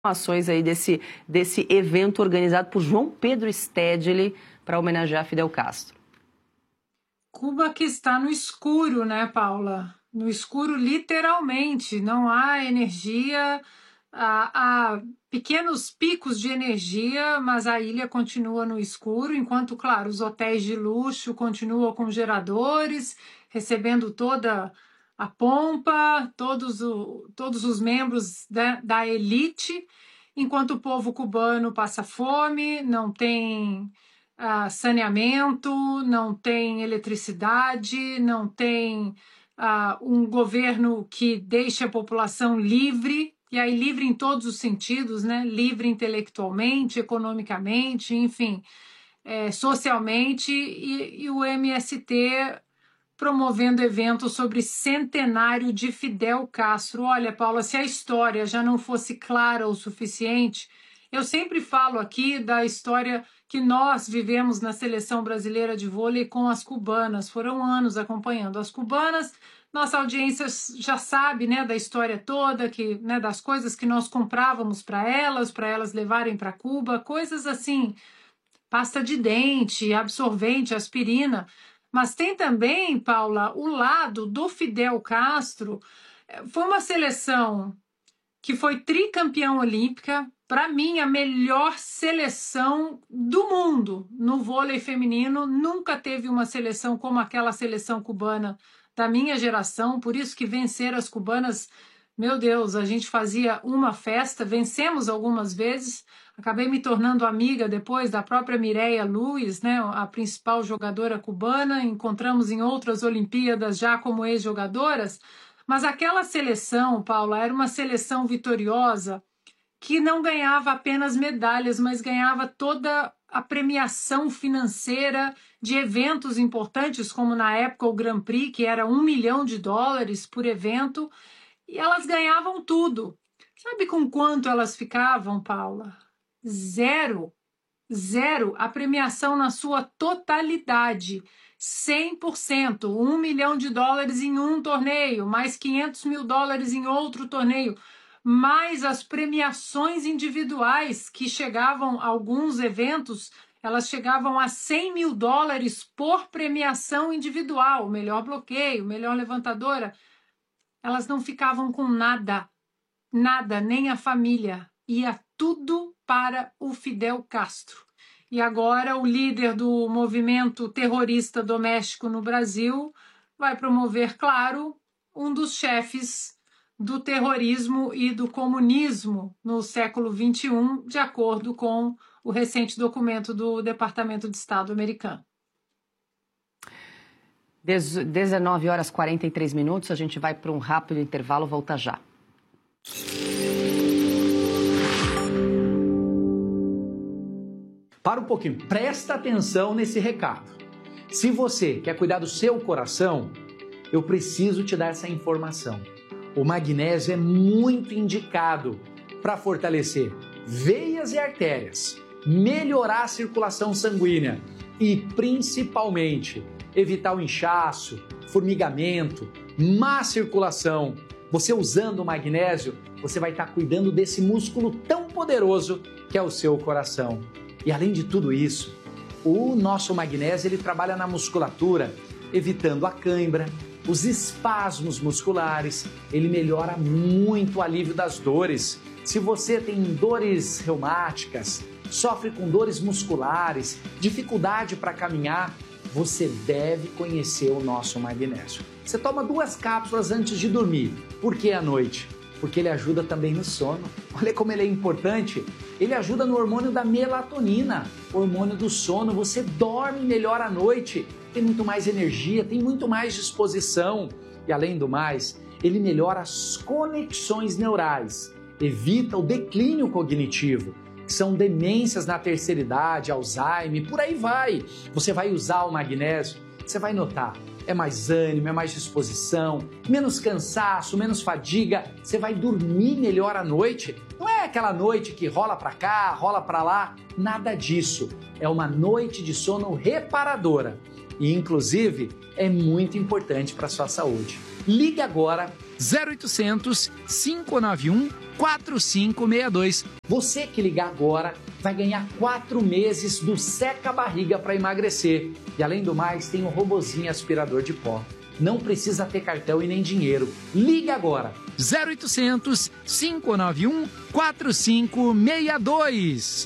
Ações aí desse evento organizado por João Pedro Stedley para homenagear Fidel Castro. Cuba que está no escuro, né, Paula? No escuro literalmente, não há energia, há pequenos picos de energia, mas a ilha continua no escuro, enquanto, claro, os hotéis de luxo continuam com geradores, recebendo toda a pompa, todos os membros da elite, enquanto o povo cubano passa fome, não tem saneamento, não tem eletricidade, não tem um governo que deixe a população livre, e aí livre em todos os sentidos, né? Livre intelectualmente, economicamente, enfim, socialmente, e o MST promovendo eventos sobre centenário de Fidel Castro. Olha, Paula, se a história já não fosse clara o suficiente, eu sempre falo aqui da história que nós vivemos na seleção brasileira de vôlei com as cubanas. Foram anos acompanhando as cubanas. Nossa audiência já sabe, né, da história toda, né, das coisas que nós comprávamos para elas levarem para Cuba, coisas assim, pasta de dente, absorvente, aspirina. Mas tem também, Paula, o lado do Fidel Castro. Foi uma seleção que foi tricampeã olímpica, para mim a melhor seleção do mundo no vôlei feminino. Nunca teve uma seleção como aquela seleção cubana da minha geração, por isso que vencer as cubanas, meu Deus, a gente fazia uma festa, vencemos algumas vezes. Acabei me tornando amiga depois da própria Mireia Luiz, né, a principal jogadora cubana. Encontramos em outras Olimpíadas já como ex-jogadoras. Mas aquela seleção, Paula, era uma seleção vitoriosa que não ganhava apenas medalhas, mas ganhava toda a premiação financeira de eventos importantes, como na época o Grand Prix, que era $1 milhão por evento, e elas ganhavam tudo. Sabe com quanto elas ficavam, Paula? Zero. A premiação na sua totalidade. 100%, $1 milhão em um torneio, mais $500 mil em outro torneio, mais as premiações individuais que chegavam, alguns eventos, elas chegavam a $100 mil por premiação individual, melhor bloqueio, melhor levantadora. Elas não ficavam com nada, nem a família, ia tudo para o Fidel Castro. E agora o líder do movimento terrorista doméstico no Brasil vai promover, claro, um dos chefes do terrorismo e do comunismo no século XXI, de acordo com o recente documento do Departamento de Estado americano. 19h43, a gente vai para um rápido intervalo, volta já. Para um pouquinho, presta atenção nesse recado. Se você quer cuidar do seu coração, eu preciso te dar essa informação. O magnésio é muito indicado para fortalecer veias e artérias, melhorar a circulação sanguínea e, principalmente, evitar o inchaço, formigamento, má circulação. Você usando o magnésio, você vai estar cuidando desse músculo tão poderoso que é o seu coração. E além de tudo isso, o nosso magnésio ele trabalha na musculatura, evitando a cãibra, os espasmos musculares, ele melhora muito o alívio das dores. Se você tem dores reumáticas, sofre com dores musculares, dificuldade para caminhar, você deve conhecer o nosso magnésio. Você toma 2 cápsulas antes de dormir. Por que à noite? Porque ele ajuda também no sono. Olha como ele é importante. Ele ajuda no hormônio da melatonina, hormônio do sono. Você dorme melhor à noite, tem muito mais energia, tem muito mais disposição. E além do mais, ele melhora as conexões neurais, evita o declínio cognitivo, que são demências na terceira idade, Alzheimer, por aí vai. Você vai usar o magnésio, você vai notar. É mais ânimo, é mais disposição, menos cansaço, menos fadiga, você vai dormir melhor à noite. Não é aquela noite que rola para cá, rola para lá, nada disso. É uma noite de sono reparadora e, inclusive, é muito importante para a sua saúde. Ligue agora 0800 591 4562. Você que ligar agora vai ganhar 4 meses do Seca Barriga para emagrecer. E além do mais, tem um robozinho aspirador de pó. Não precisa ter cartão e nem dinheiro. Ligue agora. 0800 591 4562.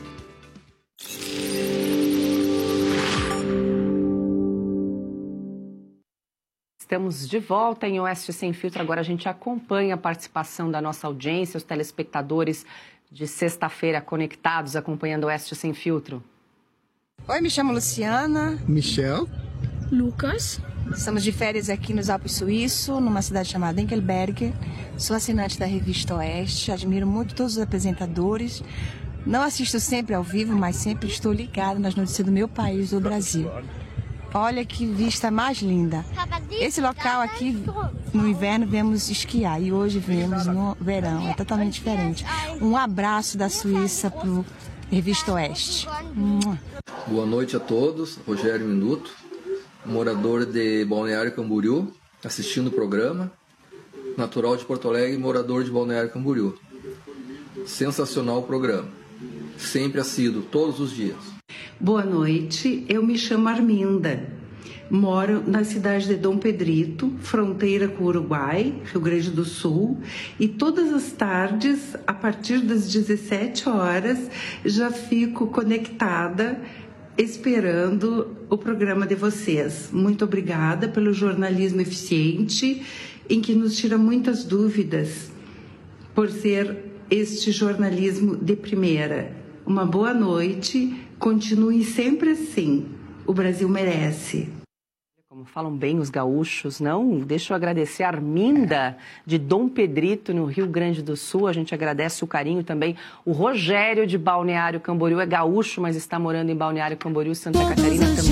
Estamos de volta em Oeste Sem Filtro. Agora a gente acompanha a participação da nossa audiência, os telespectadores de sexta-feira conectados, acompanhando Oeste Sem Filtro. Oi, me chamo Luciana. Michel. Lucas. Estamos de férias aqui nos Alpes Suíços, numa cidade chamada Engelberg. Sou assinante da revista Oeste, admiro muito todos os apresentadores. Não assisto sempre ao vivo, mas sempre estou ligada nas notícias do meu país, do Brasil. Olha que vista mais linda. Esse local aqui, no inverno, vemos esquiar e hoje vemos no verão. É totalmente diferente. Um abraço da Suíça para o Revista Oeste. Boa noite a todos. Rogério Minuto, morador de Balneário Camboriú, assistindo o programa. Natural de Porto Alegre, morador de Balneário Camboriú. Sensacional o programa. Sempre assíduo, todos os dias. Boa noite, eu me chamo Arminda, moro na cidade de Dom Pedrito, fronteira com o Uruguai, Rio Grande do Sul, e todas as tardes, a partir das 17 horas, já fico conectada, esperando o programa de vocês. Muito obrigada pelo jornalismo eficiente, em que nos tira muitas dúvidas, por ser este jornalismo de primeira. Uma boa noite. Continue sempre assim. O Brasil merece. Como falam bem os gaúchos, não? Deixa eu agradecer a Arminda, de Dom Pedrito, no Rio Grande do Sul. A gente agradece o carinho também. O Rogério, de Balneário Camboriú, é gaúcho, mas está morando em Balneário Camboriú, Santa Catarina também.